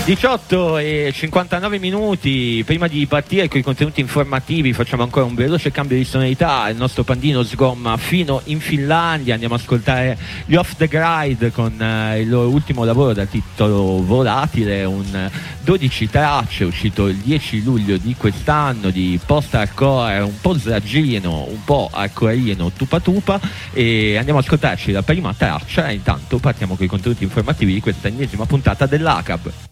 18 e 59 minuti. Prima di partire con i contenuti informativi facciamo ancora un veloce cambio di sonorità. Il nostro pandino sgomma fino in Finlandia. Andiamo ad ascoltare gli Off the Grid con il loro ultimo lavoro dal titolo Volatile, un 12 tracce uscito il 10 luglio di quest'anno, di post-hardcore un po' sraggino, un po' hardcoreino, tupa tupa. E andiamo ad ascoltarci la prima traccia e intanto partiamo con i contenuti informativi di questa ennesima puntata dell'ACAB.